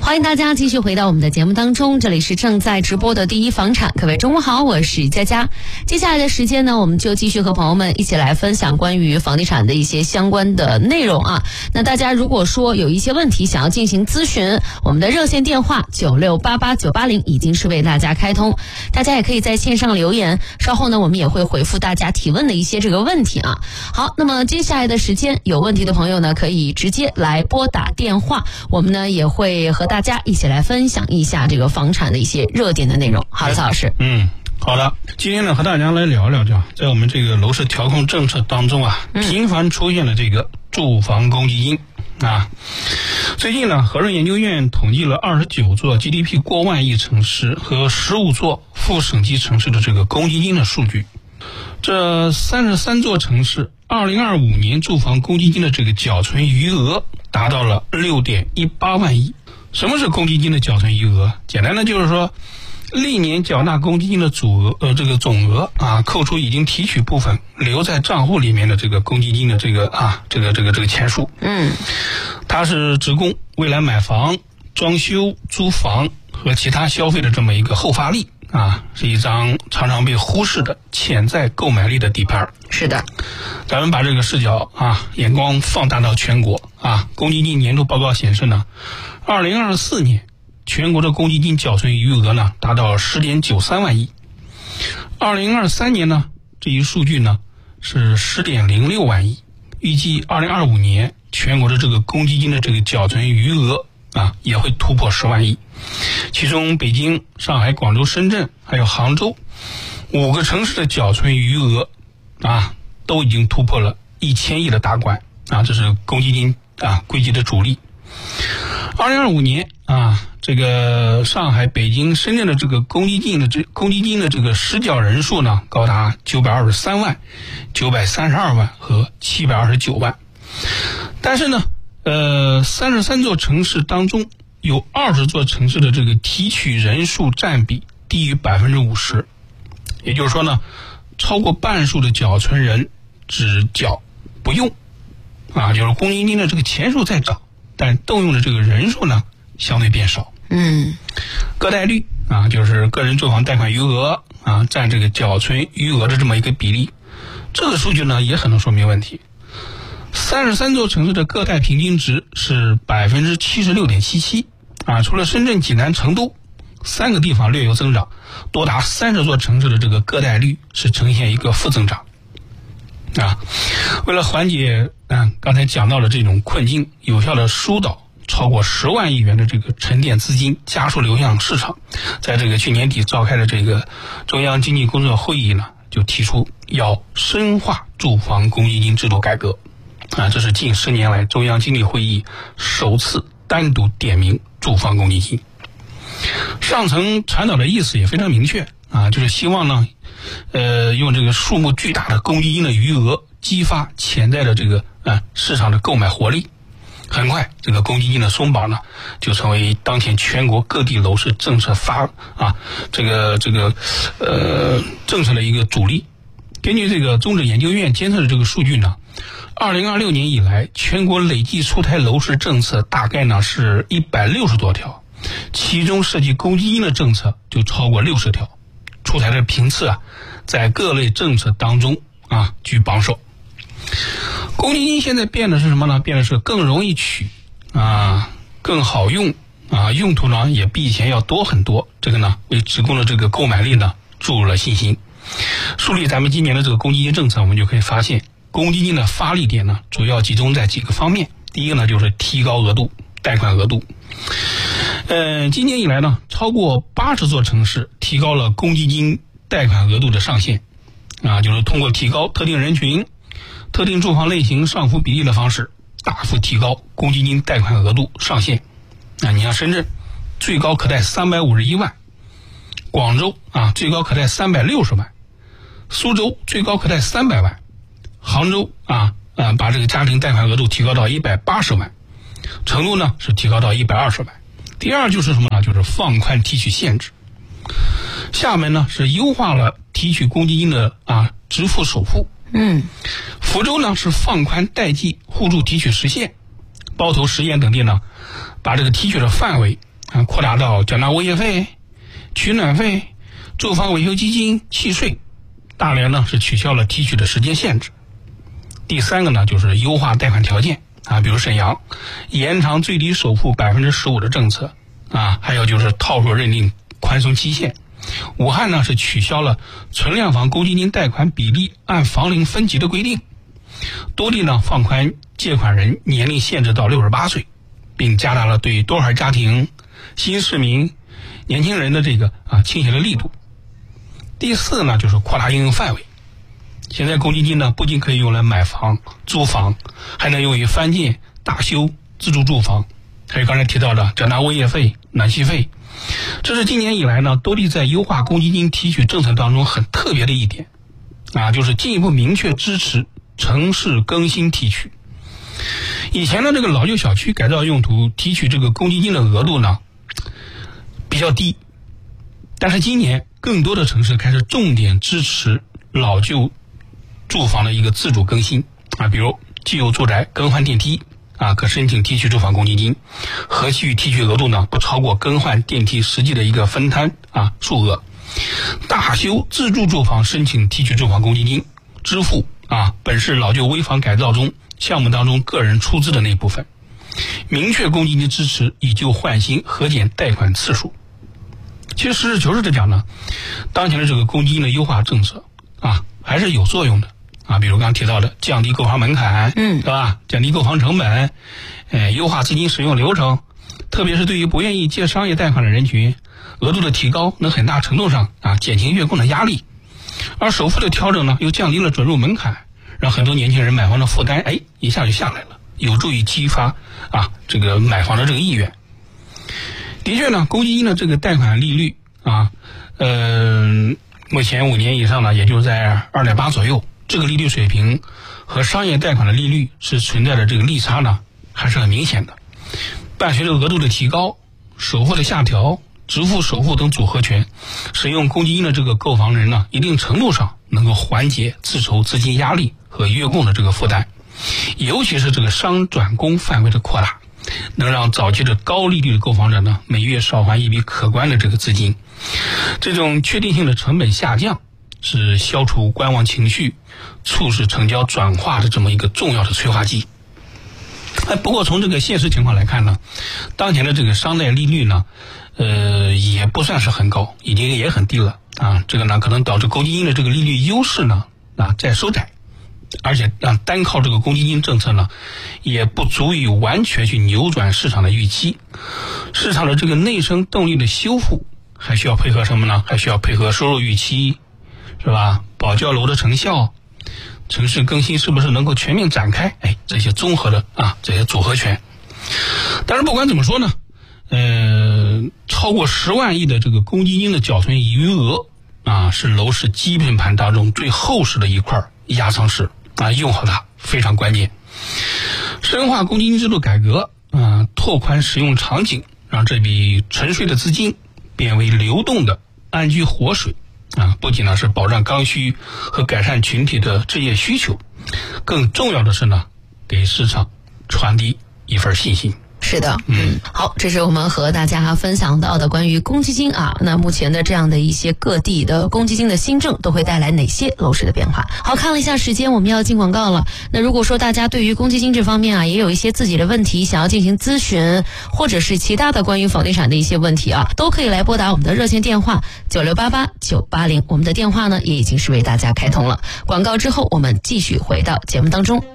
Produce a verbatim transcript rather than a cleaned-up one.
欢迎大家继续回到我们的节目当中，这里是正在直播的第一房产，各位中午好，我是佳佳。接下来的时间呢，我们就继续和朋友们一起来分享关于房地产的一些相关的内容啊。那大家如果说有一些问题想要进行咨询，我们的热线电话九六八八九八零已经是为大家开通，大家也可以在线上留言，稍后呢我们也会回复大家提问的一些这个问题啊。好，那么接下来的时间，有问题的朋友呢可以直接来拨打电话，我们呢也会和大家一起来分享一下这个房产的一些热点的内容。好的，曹老师。 嗯，好的。今天呢和大家来聊聊，就在我们这个楼市调控政策当中啊， 嗯、 频繁出现了这个住房公积金啊。最近呢，和润研究院统计了二十九座 G D P 过万亿城市和十五座副省级城市的这个公积金的数据。这三十三座城市二零二五年住房公积金的这个缴存余额达到了 六点一八万亿。什么是公积金的缴存余额？简单的就是说，历年缴纳公积金的总额呃这个总额啊，扣除已经提取部分留在账户里面的这个公积金的这个啊这个这个这个钱数。 嗯， 它是职工未来买房、装修、租房和其他消费的这么一个后发力啊，是一张常常被忽视的潜在购买力的底盘。 是的， 咱们把这个视角啊眼光放大到全国啊，公积金年度报告显示呢，二零二四年全国的公积金缴存余额呢达到 十点九三万亿，二零二三年呢这一数据呢是 十点零六万亿，预计二零二五年全国的这个公积金的这个缴存余额啊也会突破十万亿，其中北京、上海、广州、深圳还有杭州五个城市的缴存余额啊都已经突破了一千亿的大关啊，这是公积金啊归集的主力。二零二五年啊，这个上海、北京、深圳的这个公积金的这公积金的这个实缴人数呢，高达九百二十三万、九百三十二万和七百二十九万。但是呢，呃，三十三座城市当中，有二十座城市的这个提取人数占比低于百分之五十，也就是说呢，超过半数的缴存人只缴不用，啊，就是公积金的这个钱数在涨，但动用的这个人数呢相对变少。 嗯， 个贷率啊，就是个人住房贷款余额啊占这个缴存余额的这么一个比例，这个数据呢也很能说明问题。三十三座城市的个贷平均值是百分之七十六点七七啊，除了深圳、济南、成都三个地方略有增长，多达三十座城市的这个个贷率是呈现一个负增长。啊，为了缓解嗯刚才讲到的这种困境，有效的疏导超过十万亿元的这个沉淀资金，加速流向市场，在这个去年底召开的这个中央经济工作会议呢，就提出要深化住房公积金制度改革。啊，这是近十年来中央经济会议首次单独点名住房公积金。上层传导的意思也非常明确啊，就是希望呢，呃，用这个数目巨大的公积金的余额激发潜在的这个啊市场的购买活力。很快，这个公积金的松绑呢，就成为当前全国各地楼市政策发啊这个这个呃政策的一个主力。根据这个中指研究院监测的这个数据呢，二零二六年以来，全国累计出台楼市政策大概呢是一百六十多条，其中涉及公积金的政策就超过六十条，出台的频次啊，在各类政策当中啊居榜首。公积金现在变的是什么呢？变的是更容易取啊，更好用啊，用途呢也比以前要多很多。这个呢，为职工的这个购买力呢注入了信心。梳理咱们今年的这个公积金政策，我们就可以发现，公积金的发力点呢，主要集中在几个方面。第一个呢，就是提高额度，贷款额度。呃，今年以来呢，超过八十座城市提高了公积金贷款额度的上限，啊，就是通过提高特定人群、特定住房类型上浮比例的方式，大幅提高公积金贷款额度上限。啊，你像深圳，最高可贷三百五十一万；广州啊，最高可贷三百六十万；苏州最高可贷三百万；杭州啊啊，把这个家庭贷款额度提高到一百八十万；成都呢是提高到一百二十万。第二就是什么呢？就是放宽提取限制。厦门呢是优化了提取公积金的啊支付首付。 嗯， 福州呢是放宽代记互助提取时限。包头、十堰等地呢，把这个提取的范围啊，扩大到缴纳物业费、取暖费、住房维修基金、契税。大连呢是取消了提取的时间限制。第三个呢就是优化贷款条件啊，比如沈阳延长最低首付百分之十五的政策啊，还有就是套数认定宽松期限。武汉呢是取消了存量房公积金贷款比例按房龄分级的规定。多地呢放宽借款人年龄限制到六十八岁，并加大了对多孩家庭、新市民、年轻人的这个啊倾斜的力度。第四呢就是扩大应用范围。现在公积金呢不仅可以用来买房、租房，还能用于翻建、大修、自住住房，还有刚才提到的缴纳物业费、暖气费。这是今年以来呢多地在优化公积金提取政策当中很特别的一点啊，就是进一步明确支持城市更新提取。以前呢这个老旧小区改造用途提取这个公积金的额度呢比较低，但是今年更多的城市开始重点支持老旧住房的一个自主更新啊，比如既有住宅更换电梯啊，可申请提取住房公积金，和其余提取额度呢不超过更换电梯实际的一个分摊啊数额。大修自住住房申请提取住房公积金，支付啊本市老旧危房改造中项目当中个人出资的那部分，明确公积金支持以旧换新核减贷款次数。其实实事求是的讲呢，当前的这个公积金的优化政策啊还是有作用的啊，比如刚刚提到的降低购房门槛，嗯，对吧？降低购房成本，呃，优化资金使用流程，特别是对于不愿意借商业贷款的人群，额度的提高能很大程度上啊减轻月供的压力，而首付的调整呢又降低了准入门槛，让很多年轻人买房的负担哎一下就下来了，有助于激发啊这个买房的这个意愿。的确呢，公积金的这个贷款利率啊，嗯、呃，目前五年以上呢，也就在二点八左右。这个利率水平和商业贷款的利率是存在的这个利差呢，还是很明显的。伴随着额度的提高、首付的下调、支付首付等组合拳，使用公积金的这个购房人呢，一定程度上能够缓解自筹资金压力和月供的这个负担，尤其是这个商转公范围的扩大，能让早期的高利率的购房者呢，每月少还一笔可观的这个资金。这种确定性的成本下降，是消除观望情绪、促使成交转化的这么一个重要的催化剂。哎，不过从这个现实情况来看呢，当前的这个商贷利率呢，呃，也不算是很高，已经也很低了啊。这个呢，可能导致公积金的这个利率优势呢啊在收窄，而且啊单靠这个公积金政策呢，也不足以完全去扭转市场的预期。市场的这个内生动力的修复，还需要配合什么呢？还需要配合收入预期，是吧？保交楼的成效，城市更新是不是能够全面展开？哎，这些综合的啊，这些组合拳。但是不管怎么说呢，呃，超过十万亿的这个公积金的缴存余额啊，是楼市基本盘当中最厚实的一块压舱石啊，用好它非常关键。深化公积金制度改革啊，拓宽使用场景，让这笔沉睡的资金变为流动的安居活水啊，不仅呢是保障刚需和改善群体的置业需求，更重要的是呢，给市场传递一份信心。 是的，嗯，好，这是我们和大家分享到的关于公积金啊，那目前的这样的一些各地的公积金的新政都会带来哪些楼市的变化？好，看了一下时间，我们要进广告了。那如果说大家对于公积金这方面啊，也有一些自己的问题想要进行咨询，或者是其他的关于房地产的一些问题啊，都可以来拨打我们的热线电话九六八八九八零，我们的电话呢也已经是为大家开通了。广告之后，我们继续回到节目当中。